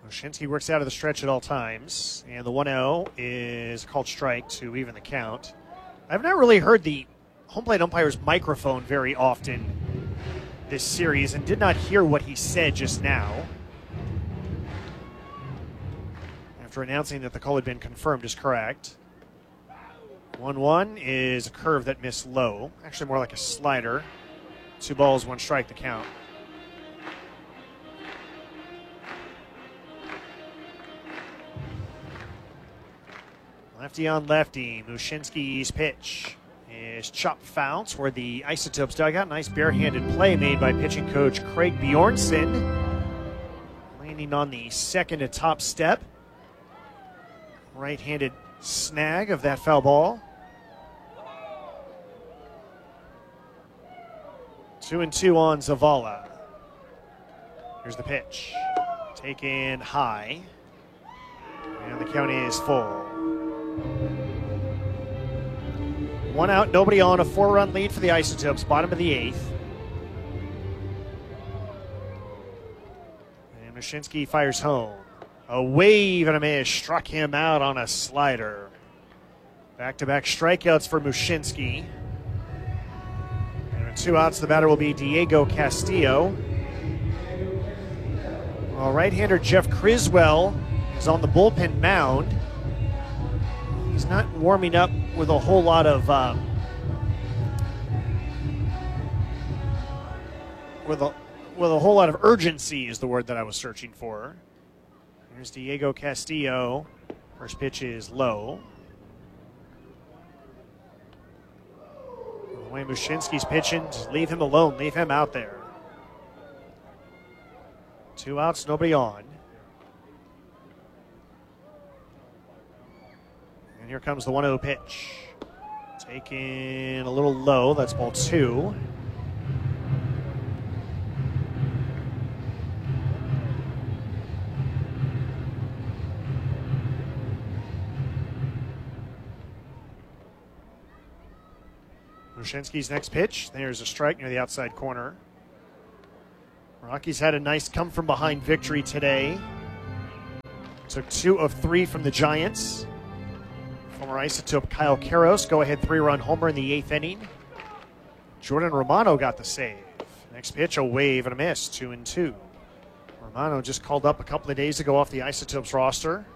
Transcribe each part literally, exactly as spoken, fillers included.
Mushinski works out of the stretch at all times, and the one oh is called strike to even the count. I've not really heard the home plate umpire's microphone very often this series and did not hear what he said just now after announcing that the call had been confirmed is correct. one one is a curve that missed low, actually more like a slider. Two balls, one strike, the count. Lefty on lefty, Mushinski's pitch is chopped foul toward the Isotopes dugout. Nice barehanded play made by pitching coach Craig Bjornson. Landing on the second to top step. Right-handed snag of that foul ball. Two and two on Zavala. Here's the pitch. Taken high. And the count is full. One out, nobody on, a four-run lead for the Isotopes, bottom of the eighth. And Mushinski fires home. A wave and a miss struck him out on a slider. Back-to-back strikeouts for Mushinski. And with two outs, the batter will be Diego Castillo. Well, right-hander Jeff Criswell is on the bullpen mound. He's not warming up with a whole lot of um, with a with a whole lot of urgency is the word that I was searching for. Here's Diego Castillo. First pitch is low. The way Mushinski's pitching, just leave him alone, leave him out there. Two outs, nobody on. And here comes the one oh pitch. Taken a little low. That's ball two. Mushinski's next pitch. There's a strike near the outside corner. Rockies had a nice come from behind victory today. Took two of three from the Giants. Former Isotope Kyle Karros, go-ahead three-run homer in the eighth inning. Jordan Romano got the save. Next pitch, a wave and a miss, two and two. Romano just called up a couple of days ago off the Isotopes roster.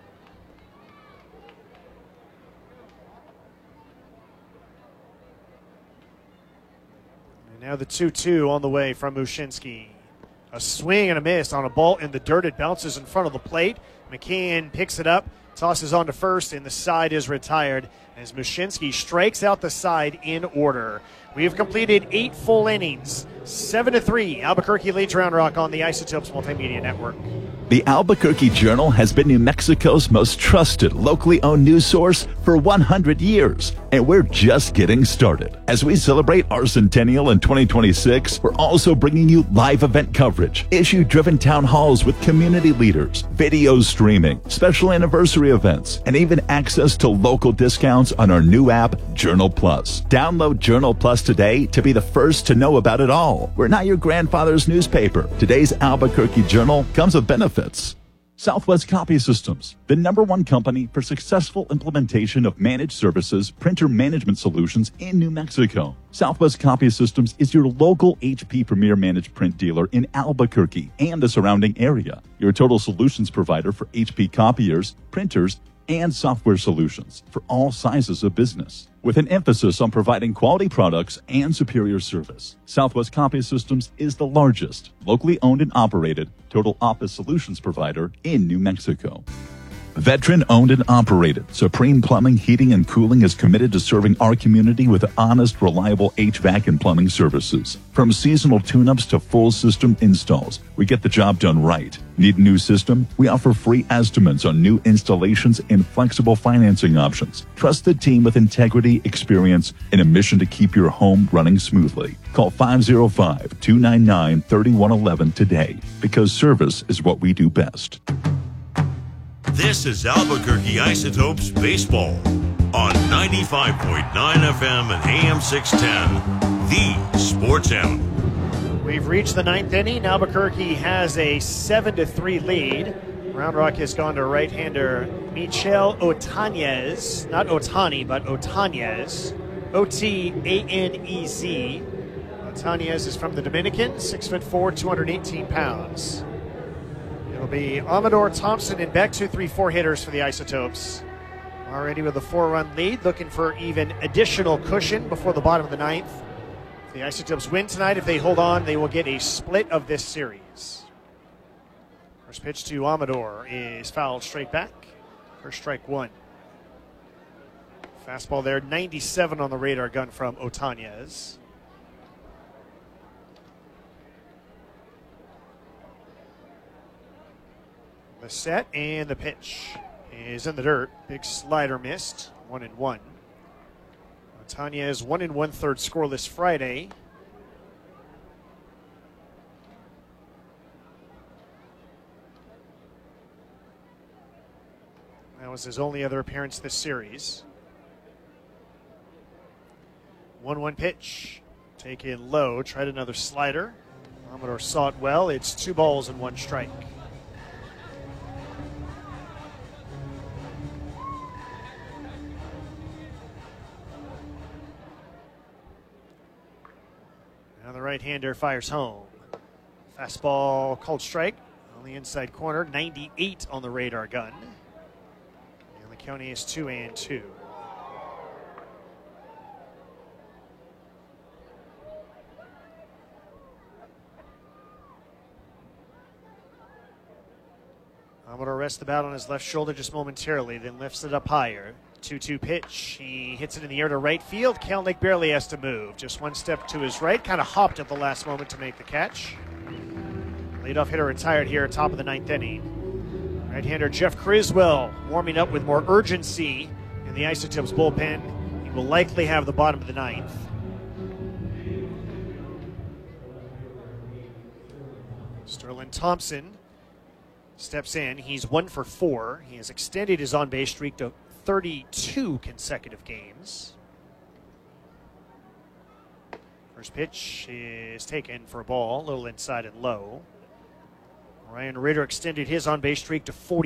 And now the two two on the way from Mushinski. A swing and a miss on a ball in the dirt. It bounces in front of the plate. McKeon picks it up. Tosses on to first, and the side is retired as Mushinski strikes out the side in order. We have completed eight full innings. Seven to three. Albuquerque leads Round Rock on the Isotopes Multimedia Network. The Albuquerque Journal has been New Mexico's most trusted, locally owned news source for one hundred years, and we're just getting started. As we celebrate our centennial in twenty twenty-six, we're also bringing you live event coverage, issue-driven town halls with community leaders, video streaming, special anniversary events, and even access to local discounts on our new app, Journal Plus. Download Journal Plus today to be the first to know about it all. We're not your grandfather's newspaper. Today's Albuquerque Journal comes with benefits. Southwest Copy Systems, the number one company for successful implementation of managed services, printer management solutions in New Mexico. Southwest Copy Systems is your local H P Premier Managed Print dealer in Albuquerque and the surrounding area. Your total solutions provider for H P copiers, printers, and software solutions for all sizes of business. With an emphasis on providing quality products and superior service, Southwest Copy Systems is the largest, locally owned and operated total office solutions provider in New Mexico. Veteran owned and operated, Supreme Plumbing, Heating, and Cooling is committed to serving our community with honest, reliable H V A C and plumbing services. From seasonal tune-ups to full system installs, we get the job done right. Need a new system? We offer free estimates on new installations and flexible financing options. Trust the team with integrity, experience, and a mission to keep your home running smoothly. Call five oh five, two nine nine, three one one one today, because service is what we do best. This is Albuquerque Isotopes Baseball on ninety-five point nine F M and A M six ten, the Sports Animal. We've reached the ninth inning. Albuquerque has a seven to three lead. Round Rock has gone to right-hander Michel Otanez, not Otani, but Otanez, O T A N E Z. Otanez is from the Dominican, six foot four, two hundred eighteen pounds. It'll be Amador, Thompson, and Beck, two, three, four hitters for the Isotopes. Already with a four-run lead, looking for even additional cushion before the bottom of the ninth. If the Isotopes win tonight, if they hold on, they will get a split of this series. First pitch to Amador is fouled straight back. First strike one. Fastball there, ninety-seven on the radar gun from Otanez. The set and the pitch is in the dirt. Big slider missed. One and one. Otanez one and one third scoreless Friday. That was his only other appearance this series. one one pitch. Taken low. Tried another slider. Amador saw it well. It's two balls and one strike. Now the right-hander fires home. Fastball called strike on the inside corner. ninety-eight on the radar gun. And the count is two and two. Amador rests the bat on his left shoulder just momentarily, then lifts it up higher. two two pitch. He hits it in the air to right field. Kelenic barely has to move. Just one step to his right. Kind of hopped at the last moment to make the catch. Leadoff hitter retired here at top of the ninth inning. Right-hander Jeff Criswell warming up with more urgency in the Isotopes bullpen. He will likely have the bottom of the ninth. Sterling Thompson steps in. He's one for four. He has extended his on-base streak to thirty-two consecutive games. First pitch is taken for a ball, a little inside and low. Ryan Ritter extended his on-base streak to forty.